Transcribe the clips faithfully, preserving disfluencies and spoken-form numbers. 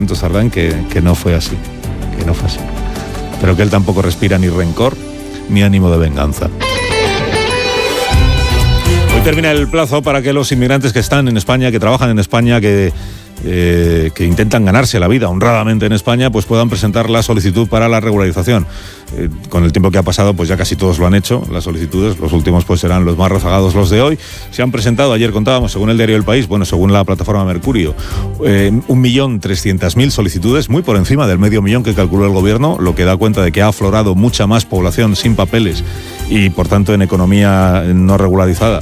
Sardán que, que no fue así, que no fue así. Pero que él tampoco respira ni rencor ni ánimo de venganza. Hoy termina el plazo para que los inmigrantes que están en España, que trabajan en España, que, eh, que intentan ganarse la vida honradamente en España, pues puedan presentar la solicitud para la regularización. Eh, con el tiempo que ha pasado, pues ya casi todos lo han hecho, las solicitudes. Los últimos pues serán los más rezagados, los de hoy. Se han presentado, ayer contábamos, según el diario El País, bueno, según la plataforma Mercurio, eh, un millón trescientas mil solicitudes, muy por encima del medio millón que calculó el gobierno, lo que da cuenta de que ha aflorado mucha más población sin papeles y, por tanto, en economía no regularizada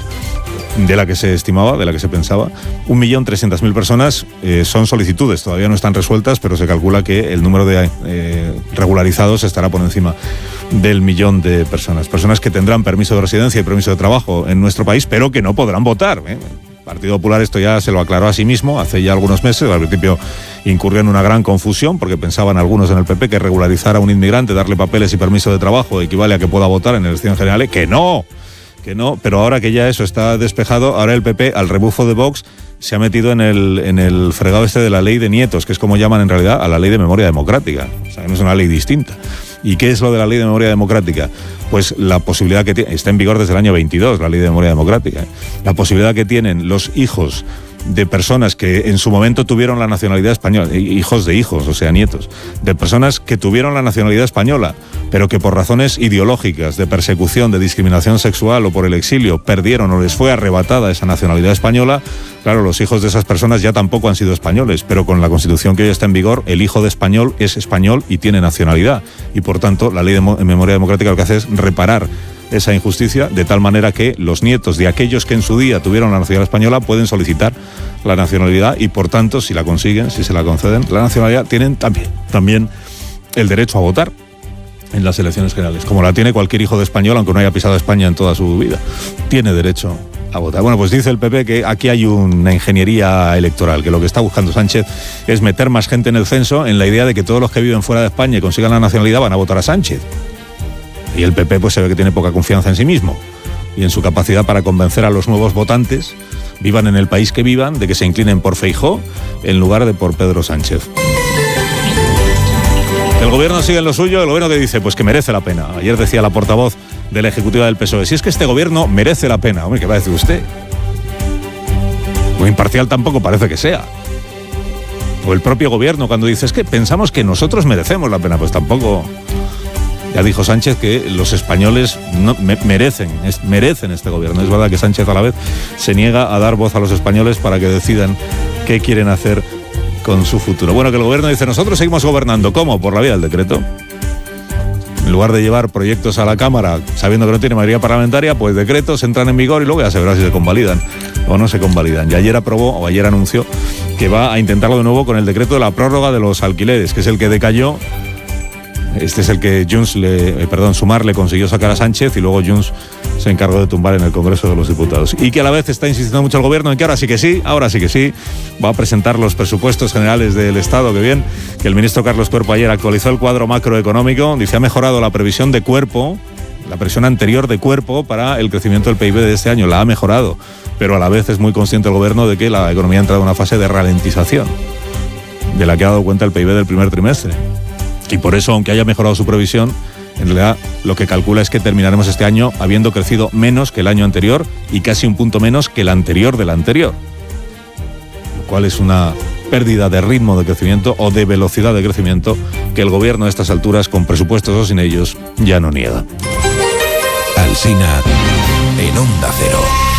de la que se estimaba, de la que se pensaba. Un millón trescientas mil personas eh, son solicitudes, todavía no están resueltas, pero se calcula que el número de eh, regularizados estará por encima del millón de personas. Personas que tendrán permiso de residencia y permiso de trabajo en nuestro país, pero que no podrán votar, ¿eh? El Partido Popular esto ya se lo aclaró a sí mismo hace ya algunos meses. Al principio incurrió en una gran confusión porque pensaban algunos en el P P que regularizar a un inmigrante, darle papeles y permiso de trabajo equivale a que pueda votar en elecciones generales. ¡Que no! Que no, pero ahora que ya eso está despejado, ahora el P P, al rebufo de Vox, se ha metido en el, en el fregado este de la ley de nietos, que es como llaman en realidad a la ley de memoria democrática. O sea, que no es una ley distinta. ¿Y qué es lo de la ley de memoria democrática? Pues la posibilidad que tiene, está en vigor desde el año veintidós, la ley de memoria democrática, ¿eh? La posibilidad que tienen los hijos de personas que en su momento tuvieron la nacionalidad española, hijos de hijos, o sea, nietos, de personas que tuvieron la nacionalidad española, pero que por razones ideológicas, de persecución, de discriminación sexual o por el exilio, perdieron o les fue arrebatada esa nacionalidad española. Claro, los hijos de esas personas ya tampoco han sido españoles, pero con la Constitución que hoy está en vigor, el hijo de español es español y tiene nacionalidad. Y por tanto, la ley de memoria democrática lo que hace es reparar esa injusticia, de tal manera que los nietos de aquellos que en su día tuvieron la nacionalidad española pueden solicitar la nacionalidad y, por tanto, si la consiguen, si se la conceden, la nacionalidad, tienen también, también el derecho a votar en las elecciones generales, como la tiene cualquier hijo de español, aunque no haya pisado España en toda su vida. Tiene derecho a votar. Bueno, pues dice el P P que aquí hay una ingeniería electoral, que lo que está buscando Sánchez es meter más gente en el censo en la idea de que todos los que viven fuera de España y consigan la nacionalidad van a votar a Sánchez. Y el P P pues se ve que tiene poca confianza en sí mismo y en su capacidad para convencer a los nuevos votantes, vivan en el país que vivan, de que se inclinen por Feijóo en lugar de por Pedro Sánchez. El gobierno sigue en lo suyo, el gobierno que dice pues que merece la pena. Ayer decía la portavoz de la ejecutiva del P S O E, si es que este gobierno merece la pena. Hombre, ¿qué va a decir usted? Muy imparcial tampoco parece que sea. O el propio gobierno cuando dice es que pensamos que nosotros merecemos la pena, pues tampoco. Ya dijo Sánchez que los españoles no, me, merecen, es, merecen este gobierno. Es verdad que Sánchez a la vez se niega a dar voz a los españoles para que decidan qué quieren hacer con su futuro. Bueno, que el gobierno dice, nosotros seguimos gobernando. ¿Cómo? Por la vía del decreto. En lugar de llevar proyectos a la Cámara sabiendo que no tiene mayoría parlamentaria, pues decretos entran en vigor y luego ya se verá si se convalidan o no se convalidan. Y ayer aprobó, o ayer anunció, que va a intentarlo de nuevo con el decreto de la prórroga de los alquileres, que es el que decayó. Este es el que Junts, le, eh, perdón, Sumar le consiguió sacar a Sánchez y luego Junts se encargó de tumbar en el Congreso de los Diputados. Y que a la vez está insistiendo mucho el gobierno en que ahora sí que sí, ahora sí que sí, va a presentar los presupuestos generales del Estado, que bien, que el ministro Carlos Cuerpo ayer actualizó el cuadro macroeconómico, dice ha mejorado la previsión de Cuerpo, la previsión anterior de Cuerpo para el crecimiento del P I B de este año, la ha mejorado, pero a la vez es muy consciente el gobierno de que la economía ha entrado en una fase de ralentización, de la que ha dado cuenta el P I B del primer trimestre. Y por eso, aunque haya mejorado su previsión, en realidad lo que calcula es que terminaremos este año habiendo crecido menos que el año anterior y casi un punto menos que el anterior del anterior. Lo cual es una pérdida de ritmo de crecimiento o de velocidad de crecimiento que el gobierno a estas alturas, con presupuestos o sin ellos, ya no niega. Alsina en Onda Cero.